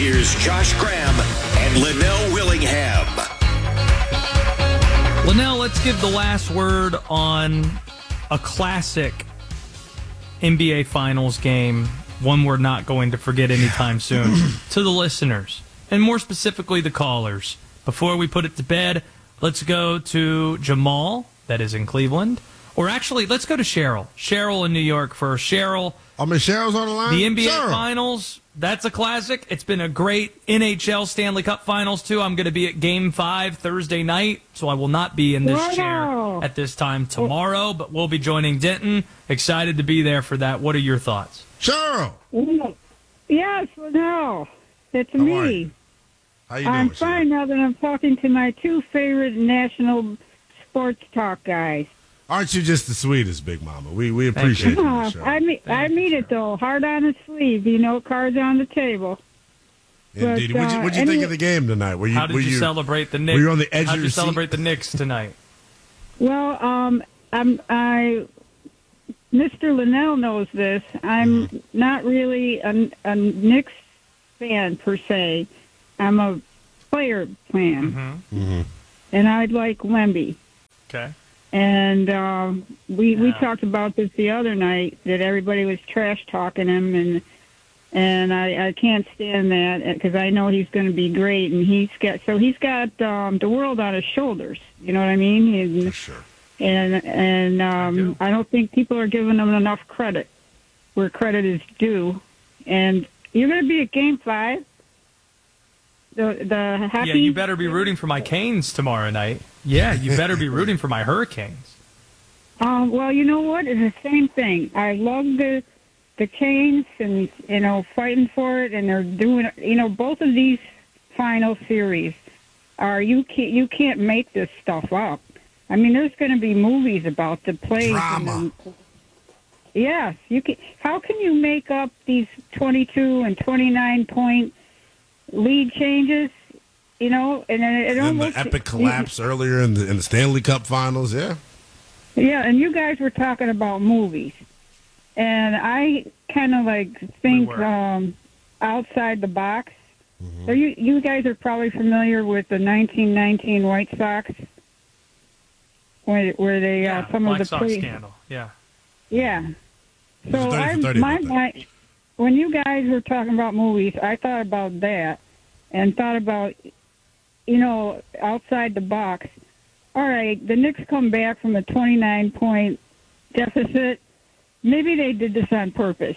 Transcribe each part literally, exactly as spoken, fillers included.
here's Josh Graham and Linnell Willingham. Linnell, let's give the last word on a classic N B A Finals game, one we're not going to forget anytime soon, to the listeners, and more specifically the callers. Before we put it to bed, let's go to Jamal, that is in Cleveland. Or actually, let's go to Cheryl. Cheryl in New York first. Cheryl. I mean, Cheryl's on the line? The N B A Cheryl. Finals, that's a classic. It's been a great N H L Stanley Cup Finals, too. I'm going to be at Game five Thursday night, so I will not be in this wow. chair at this time tomorrow, but we'll be joining Denton. Excited to be there for that. What are your thoughts? Cheryl. Yes, no, it's How me. are you? How you doing, I'm Cheryl? fine now that I'm talking to my two favorite national sports talk guys. Aren't you just the sweetest, Big Mama? We we appreciate you, Uh, Cheryl. I mean, I mean it though, hard on the sleeve, you know, cards on the table. Indeed. but, What'd you, uh, what'd you any- think of the game tonight? Were you, How did were you, you celebrate the Knicks? were you on the edge How of did your you seat? celebrate the Knicks tonight? Well, um, I'm I. Mister Linnell knows this. I'm Mm-hmm. not really a, a Knicks fan per se. I'm a player fan, Mm-hmm. and I like Wemby. Okay. And um, we we Yeah. talked about this the other night that everybody was trash talking him, and and I, I can't stand that because I know he's going to be great, and he's got so he's got um, the world on his shoulders. You know what I mean? And, For sure. and and um, I, I don't think people are giving him enough credit where credit is due. And you're going to be at Game Five. The the happy. Yeah, you better be rooting for my Canes tomorrow night. Yeah, you better be rooting for my Hurricanes. Um, well, you know what? It's the same thing. I love the the Canes and, you know, fighting for it, and they're doing, you know, both of these final series are, you can't, you can't make this stuff up. I mean, there's going to be movies about the plays. Drama. And the, yes. You can, how can you make up these twenty-two and twenty-nine point lead changes? You know, and then it And almost... the epic collapse earlier in the in the Stanley Cup Finals, yeah. Yeah, and you guys were talking about movies, and I kind of like think We were. um, outside the box. So you you guys are probably familiar with the nineteen nineteen White Sox, where where they Yeah, uh, some Black of the Sox play- scandal. Yeah. Yeah. It was So thirty for I thirty my about that. mind, when you guys were talking about movies, I thought about that and thought about, you know, outside the box. All right, the Knicks come back from a twenty-nine point deficit. Maybe they did this on purpose.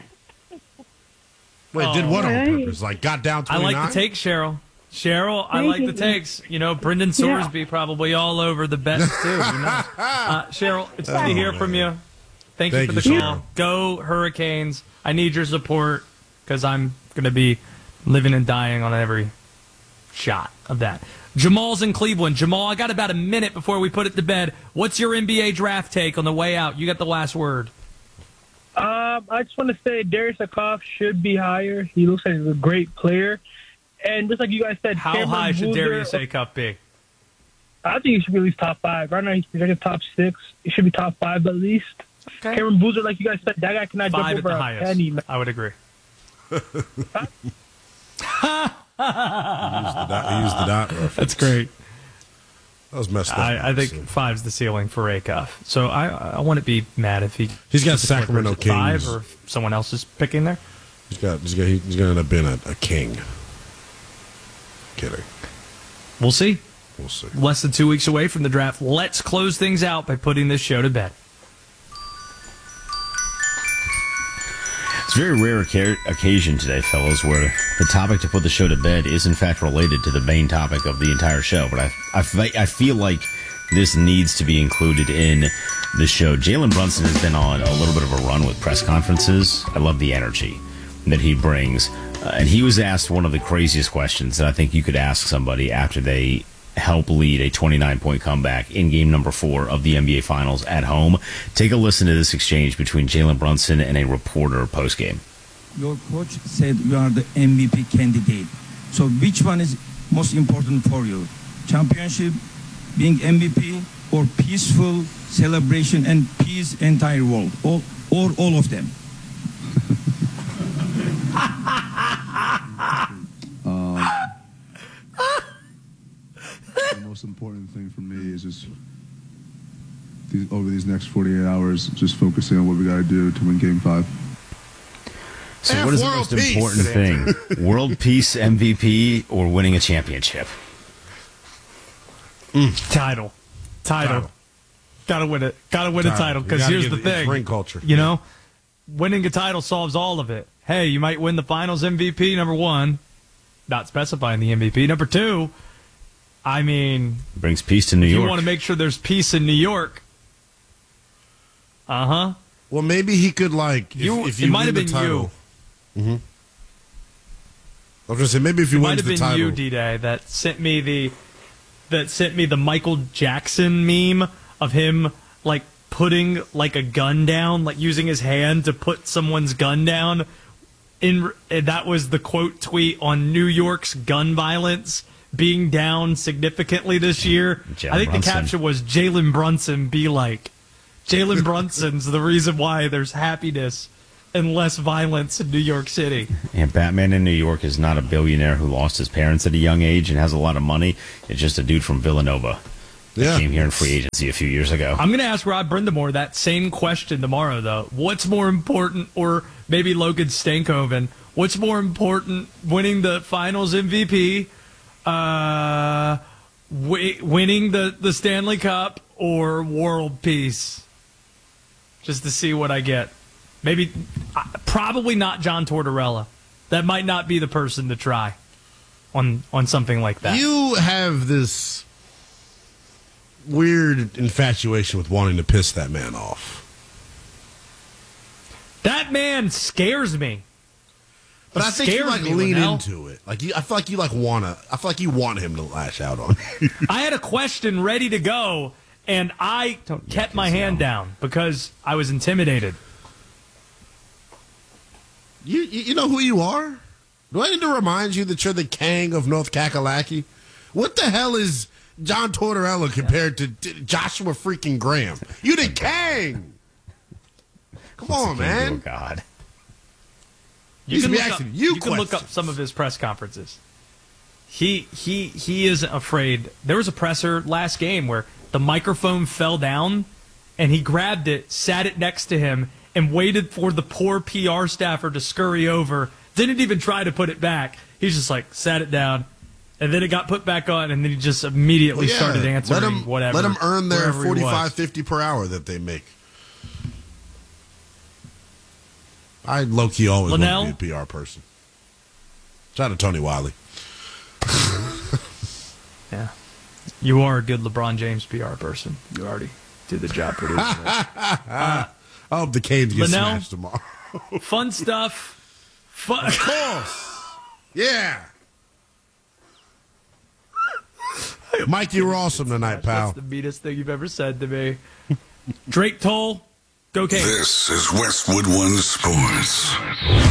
Wait, Oh. did what on Right. purpose? Like got down I twenty-nine? like the take, Cheryl. Cheryl, I Thank like you. the takes. You know, Brendan Sorsby probably all over the bets, too. Who knows? Uh, Cheryl, it's good to Oh, hear man. from you. Thank, Thank you for the you, call. Cheryl. Go Hurricanes. I need your support because I'm going to be living and dying on every shot of that. Jamal's in Cleveland. Jamal, I got about a minute before we put it to bed. What's your N B A draft take on the way out? You got the last word. Um, I just want to say Darius Akov should be higher. He looks like he's a great player. And just like you guys said, How Cameron high should Boozer- Darius Akov be? I think he should be at least top five. Right now he's projected top six. He should be top five at least. Okay. Cameron Boozer, like you guys said, that guy cannot Five at jump over the a highest. penny. man. I would agree. He used the dot. He used the dot reference. That's great. That was messed up. I, I think five's the ceiling for Rakoff. So I I wouldn't be mad if he He's got puts the Clippers Sacramento at five, Kings. or if someone else is picking there. he's got he's got he's gonna end up being a, a king. Kidding. We'll see. We'll see. Less than two weeks away from the draft. Let's close things out by putting this show to bed. It's a very rare oca- occasion today, fellas, where the topic to put the show to bed is in fact related to the main topic of the entire show. But I, I, fe- I feel like this needs to be included in the show. Jalen Brunson has been on a little bit of a run with press conferences. I love the energy that he brings. Uh, and he was asked one of the craziest questions that I think you could ask somebody after they help lead a twenty-nine point comeback in game number four of the N B A Finals at home. Take a listen to this exchange between Jalen Brunson and a reporter post-game. Your coach said you are the M V P candidate. So which one is most important for you? Championship, being M V P, or peaceful celebration and peace entire world? All, or all of them? most important thing for me is just these, over these next forty-eight hours, just focusing on what we got to do to win Game Five. So, F what is the world most peace. important thing? World peace, M V P, or winning a championship? Title. Title. Title. Gotta win it. Gotta win Title. a title. You Because gotta here's get the it. It's thing. ring culture. You know, winning a title solves all of it. Hey, you might win the finals M V P, number one. Not specifying the M V P. Number two, I mean, Brings peace to New you York. want to make sure there's peace in New York. Uh huh. Well, maybe he could, like, if You- if it you might win have the been title. Mm-hmm. I was going to say, maybe if he It wins might have the been title. you, D-Day, that sent me the that sent me the Michael Jackson meme of him like putting like a gun down, like using his hand to put someone's gun down. In and that was the quote tweet on New York's gun violence being down significantly this year. Jalen I think Brunson. the caption was Jalen Brunson be like. Jalen Brunson's the reason why there's happiness and less violence in New York City. And Batman in New York is not a billionaire who lost his parents at a young age and has a lot of money. It's just a dude from Villanova that Yeah. came here in free agency a few years ago. I'm going to ask Rod Brindamore that same question tomorrow, though. What's more important, or maybe Logan Stankoven, what's more important, winning the finals M V P, uh, wi- winning the, the Stanley Cup, or world peace? Just to see what I get. Maybe, uh, probably not John Tortorella. That might not be the person to try on on something like that. You have this weird infatuation with wanting to piss that man off. That man scares me. But He I think you scares like me, lean Linnell. into it. Like you, I feel like you like wanna. I feel like you want him to lash out on you. I had a question ready to go, and I kept my hand down because I was intimidated. you, you. You know who you are? Do I need to remind you that you're the Kang of North Kakalaki? What the hell is John Tortorella compared to t- Joshua freaking Graham? You the Kang. Come on, man. Oh, God. You He's can, be look up, asking you you can look up questions. some of his press conferences. He he he isn't afraid. There was a presser last game where the microphone fell down, and he grabbed it, sat it next to him, and waited for the poor P R staffer to scurry over. Didn't even try to put it back. He's just like sat it down, and then it got put back on, and then he just immediately Well, yeah, started answering let them, whatever. Let them earn their wherever he was. forty-five, fifty per hour that they make. I low key always Linnell? want to be a P R person. Shout out to Tony Wiley. Yeah, you are a good LeBron James P R person. You already did the job pretty well. I hope the Canes get Linnell? smashed tomorrow. Fun stuff. Fun. Of course. Yeah. Mike, you were awesome tonight, pal. That's the meanest thing you've ever said to me. Drake Toll, go Canes. This is Westwood One Sports.